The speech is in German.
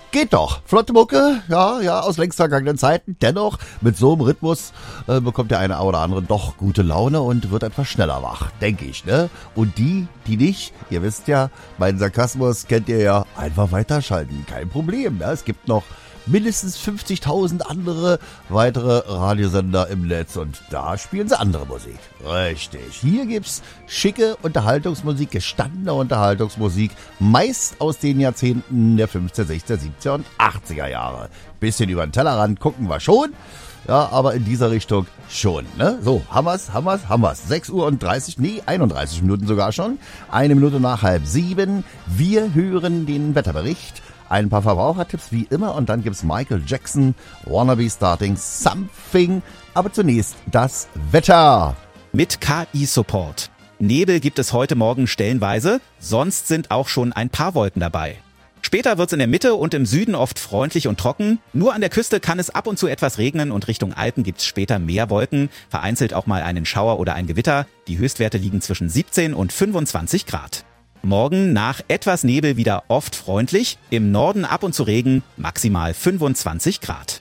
Geht doch. Flotte Mucke, ja, aus längst vergangenen Zeiten. Dennoch, mit so einem Rhythmus bekommt der eine oder andere doch gute Laune und wird etwas schneller wach, denke ich, ne? Und die nicht, ihr wisst ja, meinen Sarkasmus kennt ihr ja, einfach weiterschalten, kein Problem. Ne? Es gibt noch mindestens 50.000 andere weitere Radiosender im Netz und da spielen sie andere Musik. Richtig. Hier gibt's schicke Unterhaltungsmusik, gestandene Unterhaltungsmusik, meist aus den Jahrzehnten der 50er, 60er, 70er und 80er Jahre. Bisschen über den Tellerrand gucken wir schon. Ja, aber in dieser Richtung schon, ne? So, haben wir's. 6:30 Uhr, 31 Minuten sogar schon. 1 Minute nach 6:30. Wir hören den Wetterbericht. Ein paar Verbrauchertipps wie immer und dann gibt's Michael Jackson, Wanna Be Starting Something. Aber zunächst das Wetter. Mit KI-Support. Nebel gibt es heute Morgen stellenweise, sonst sind auch schon ein paar Wolken dabei. Später wird's in der Mitte und im Süden oft freundlich und trocken. Nur an der Küste kann es ab und zu etwas regnen und Richtung Alpen gibt's später mehr Wolken. Vereinzelt auch mal einen Schauer oder ein Gewitter. Die Höchstwerte liegen zwischen 17 und 25 Grad. Morgen nach etwas Nebel wieder oft freundlich. Im Norden ab und zu Regen, maximal 25 Grad.